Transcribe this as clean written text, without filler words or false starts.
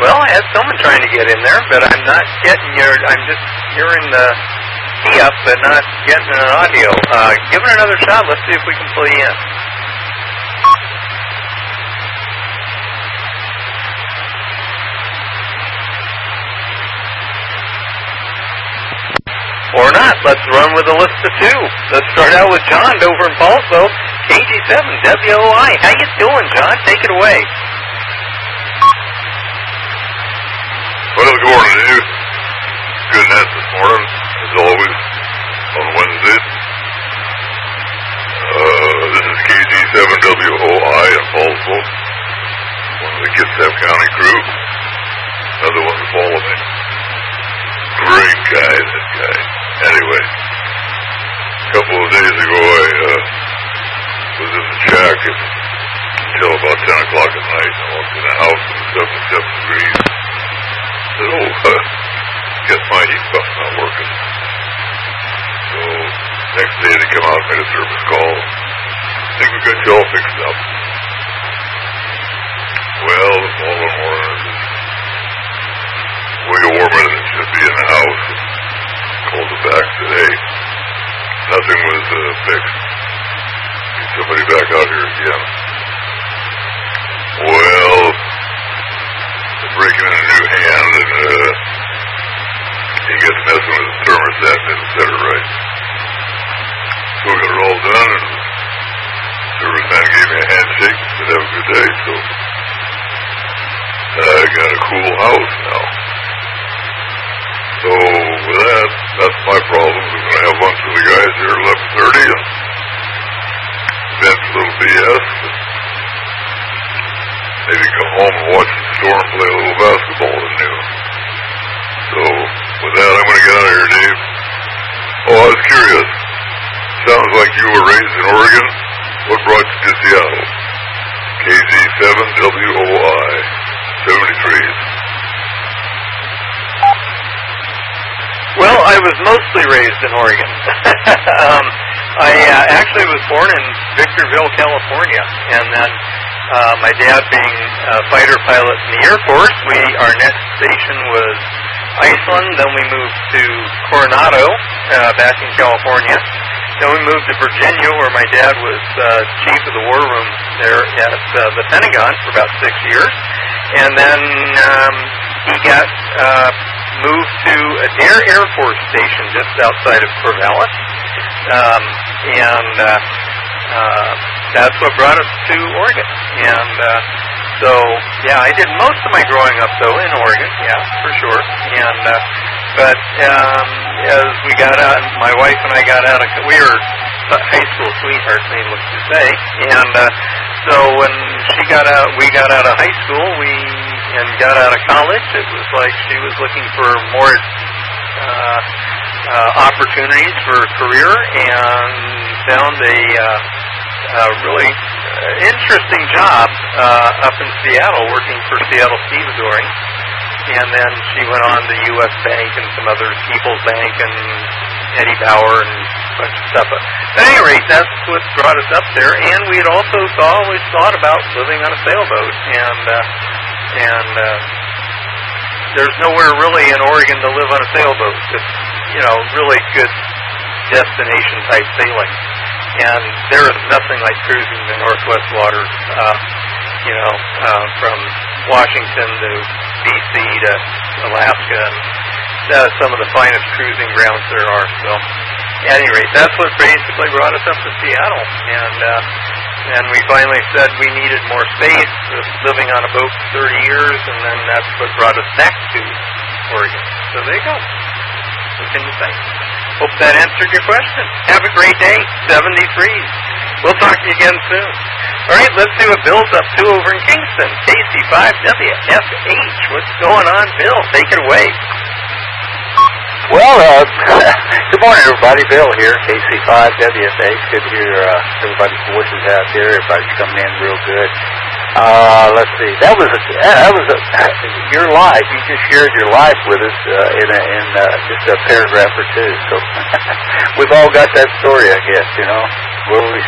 Well, I had someone trying to get in there, but I'm not getting your. I'm just hearing the key up, but not getting an audio. Give it another shot. Let's see if we can pull you in. Or not. Let's run with a list of two. Let's start out with John over in Paulsville, KG7 WOI. How you doing, John? Take it away. Well, good morning to you. Good net this morning, as always, on Wednesdays. This is KG7WOI in Paulsville, one of the Kitsap County crew. Another one to follow me. Great guy, that guy. Anyway, a couple of days ago, I was in the shack until about 10 o'clock at night. I walked in the house, it was 77 degrees. I said, guess my heat pump's not working. So, next day they come out and made a service call. I think we got you all fixed up. Well, the following morning, it was way warmer than it should be in the house. Called it back today. Nothing was fixed. Need somebody back out here again. Well, they're breaking in a new hand, and he gets messing with the thermostat and didn't set it right. So we got it all done, and the service man gave me a handshake and said, have a good day. So I got a cool house now. So with that, that's my problem. We're going to have lunch with the guys here at 11:30 and vent a little BS. And maybe come home and watch the Storm play a little basketball at noon. So with that, I'm going to get out of here, Dave. Oh, I was curious. Sounds like you were raised in Oregon. What brought you to Seattle? KG7WOI 73. Well, I was mostly raised in Oregon. I actually was born in Victorville, California, and then my dad being a fighter pilot in the Air Force, our next station was Iceland. Then we moved to Coronado, back in California. Then we moved to Virginia, where my dad was chief of the war room there at the Pentagon for about 6 years, and then he got moved to Adair Air Force Station just outside of Corvallis, and that's what brought us to Oregon. And so, yeah, I did most of my growing up, though, in Oregon, yeah, for sure. And but as we got out, my wife and I got out of, we were high school sweethearts, needless to say. And so when we got out of high school, and got out of college, it was like she was looking for more opportunities for a career, and found a really interesting job up in Seattle, working for Seattle Stevedoring. And then she went on to U.S. Bank and some other People's Bank and Eddie Bauer and a bunch of stuff. But at any rate, that's what brought us up there. And we had also always thought about living on a sailboat. And there's nowhere really in Oregon to live on a sailboat. It's, really good destination type sailing. And there is nothing like cruising the Northwest waters, from Washington to BC to Alaska. And some of the finest cruising grounds there are. So, at any rate, that's what basically brought us up to Seattle. And we finally said we needed more space, living on a boat for 30 years, and then that's what brought us back to Oregon. So there you go. What can you say? Hope that answered your question. Have a great day. 73. We'll talk to you again soon. All right, let's do a Bill's Up 2 over in Kingston. KC5WFH. What's going on, Bill? Take it away. Well, good morning, everybody. Bill here, KC5WFH. Good to hear everybody's voices out there. Everybody's coming in real good. Let's see. That was your life. You just shared your life with us in just a paragraph or two. So we've all got that story, I guess. Where we